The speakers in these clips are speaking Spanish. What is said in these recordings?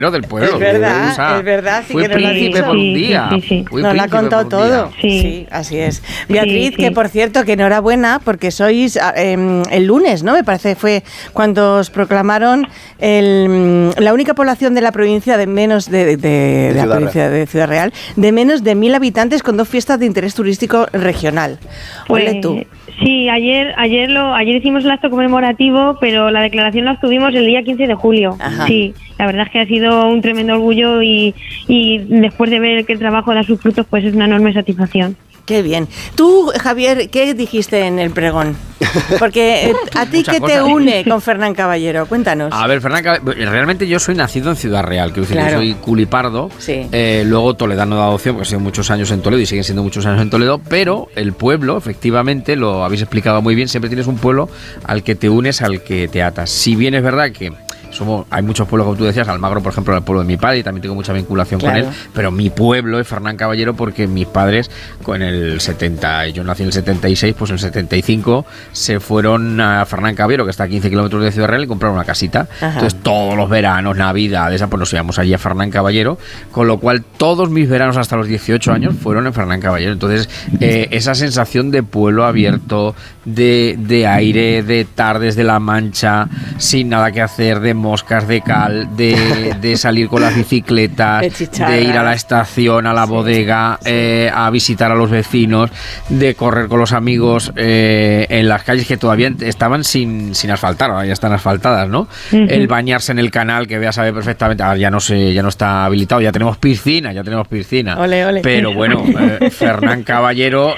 del pueblo. Es verdad. Sí, fue príncipe por un día. Sí. Nos lo ha contado todo. Sí, así es. Beatriz, que por cierto, que enhorabuena, porque sois el lunes, ¿no? Me parece fue cuando os proclamaron la única población de la provincia de menos de la provincia de Ciudad Real, de menos de 1.000 habitantes, con 2 fiestas de interés turístico regional. Ole tú. Sí, ayer hicimos el acto conmemorativo, pero la declaración la obtuvimos el día 15 de julio. Ajá. Sí, la verdad es que ha sido un tremendo orgullo y después de ver que el trabajo da sus frutos, pues es una enorme satisfacción. Qué bien. Tú, Javier, ¿qué dijiste en el pregón? Porque a ti, ¿qué te une con Fernán Caballero? Cuéntanos. A ver, Fernán Caballero, realmente yo soy nacido en Ciudad Real, quiero decir, claro. Yo soy culipardo, sí. Luego toledano de adopción, porque he sido muchos años en Toledo y siguen siendo muchos años en Toledo, pero el pueblo, efectivamente, lo habéis explicado muy bien, siempre tienes un pueblo al que te unes, al que te atas. Si bien es verdad que hay muchos pueblos, como tú decías, Almagro, por ejemplo, el pueblo de mi padre, y también tengo mucha vinculación con él, pero mi pueblo es Fernán Caballero porque mis padres, con el 70, yo nací en el 76, pues en el 75 se fueron a Fernán Caballero, que está a 15 kilómetros de Ciudad Real, y compraron una casita. Ajá. Entonces todos los veranos, navidades, pues nos íbamos allí a Fernán Caballero, con lo cual todos mis veranos hasta los 18 años fueron en Fernán Caballero. Entonces esa sensación de pueblo abierto, de aire, de tardes de la Mancha, sin nada que hacer, de moscas de cal, de salir con las bicicletas, de ir a la estación, a la bodega, a visitar a los vecinos, de correr con los amigos en las calles que todavía estaban sin asfaltar, ahora ya están asfaltadas, ¿no? Uh-huh. El bañarse en el canal, que Bea sabe perfectamente, ahora ya no está habilitado, ya tenemos piscina. Ole, ole. Pero bueno, Fernán Caballero,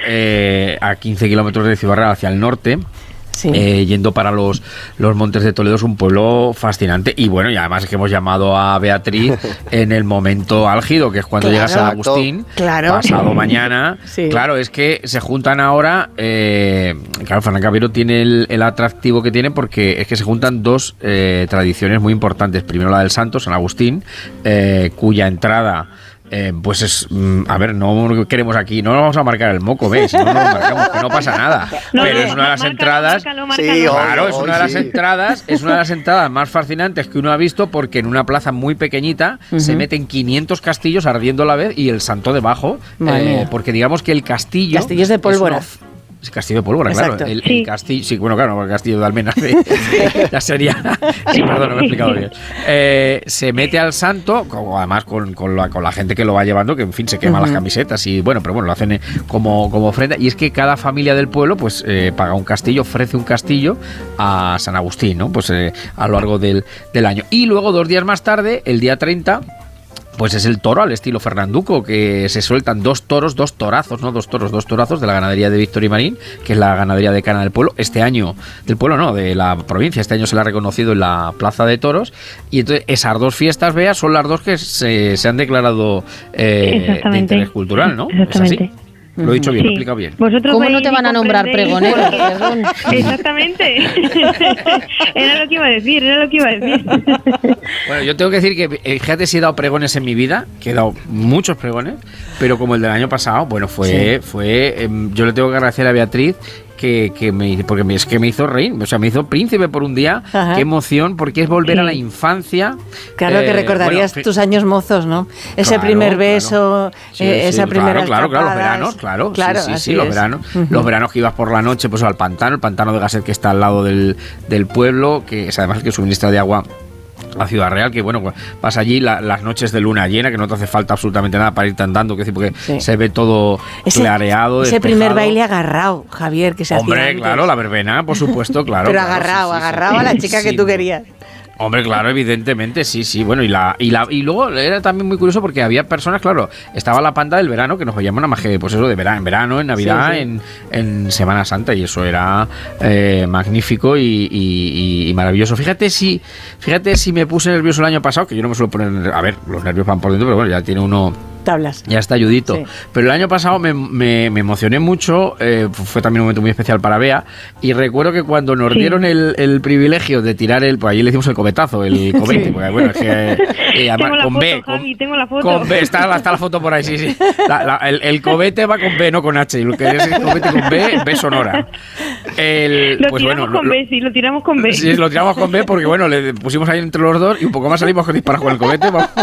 a 15 kilómetros de Ciudad Real hacia el norte, sí. Yendo para los Montes de Toledo, es un pueblo fascinante. Y bueno, y además es que hemos llamado a Beatriz en el momento álgido, que es cuando llega San Agustín, pasado mañana. Sí. Claro, es que se juntan ahora, claro, Fernán Caballero tiene el atractivo que tiene, porque es que se juntan 2 tradiciones muy importantes. Primero la del Santo, San Agustín, cuya entrada pues es, a ver, no queremos aquí, no nos vamos a marcar el moco, ¿ves? Si no nos marcamos, que no pasa nada. Pero es una de las entradas, claro, es una de las entradas más fascinantes que uno ha visto, porque en una plaza muy pequeñita se meten 500 castillos ardiendo a la vez y el santo debajo, porque digamos que el castillo... Castillos de pólvora. Es castillo de pólvora, claro. El castillo, sí, bueno, claro, el castillo de Almena. La serie. Sí, perdón, no me he explicado bien. Se mete al santo, además con la gente que lo va llevando, que en fin se queman las camisetas y bueno, pero bueno, lo hacen como ofrenda. Y es que cada familia del pueblo, pues paga un castillo, ofrece un castillo a San Agustín, ¿no? Pues a lo largo del año. Y luego, 2 días más tarde, el día 30. Pues es el toro al estilo Fernanduco, que se sueltan 2 toros, 2 torazos, ¿no? 2 torazos de la ganadería de Víctor y Marín, que es la ganadería de Cana del pueblo. Este año, del pueblo no, de la provincia, este año se la ha reconocido en la Plaza de Toros. Y entonces esas 2 fiestas, Bea, son las 2 que se han declarado de interés cultural, ¿no? Exactamente. ¿Es así? Lo he dicho bien, lo he explicado bien. ¿Cómo no te van a nombrar pregonero? Exactamente. Era lo que iba a decir. Bueno, yo tengo que decir que, fíjate, si he dado pregones en mi vida, que he dado muchos pregones, pero como el del año pasado, bueno, yo le tengo que agradecer a Beatriz porque es que me hizo reír, o sea, me hizo príncipe por un día. Ajá. Qué emoción, porque es volver a la infancia. Claro, que recordarías tus años mozos, ¿no? Ese primer beso, esa primera escapada. Claro, los veranos, los veranos. Los veranos que ibas por la noche, pues al pantano, el pantano de Gasset, que está al lado del pueblo, que es además el que suministra de agua a Ciudad Real, que bueno, vas allí las noches de luna llena, que no te hace falta absolutamente nada para irte andando, porque se ve todo clareado. Ese primer baile agarrado, Javier, que se hacía antes. Claro, la verbena, por supuesto, claro. Pero claro, agarrado a la chica que tú querías. Hombre, claro, evidentemente, sí. Bueno, y luego era también muy curioso porque había personas, claro, estaba la panda del verano, que nos veíamos nada más que, pues eso, de verano, en Navidad, en Semana Santa, y eso era magnífico y maravilloso. Fíjate si me puse nervioso el año pasado, que yo no me suelo poner, a ver, los nervios van por dentro, pero bueno, ya tiene uno tablas. Ya está ayudito. Sí. Pero el año pasado me emocioné mucho, fue también un momento muy especial para Bea, y recuerdo que cuando nos dieron el privilegio de tirar pues allí le hicimos el cobetazo, el cobete, porque bueno, es que además, con B, tengo la foto. Con B, está la foto por ahí, sí. El cobete va con B, no con H, y lo que es el cobete con B sonora. Lo tiramos con B. Sí, lo tiramos con B porque bueno, le pusimos ahí entre los dos y un poco más salimos disparados con el cobete.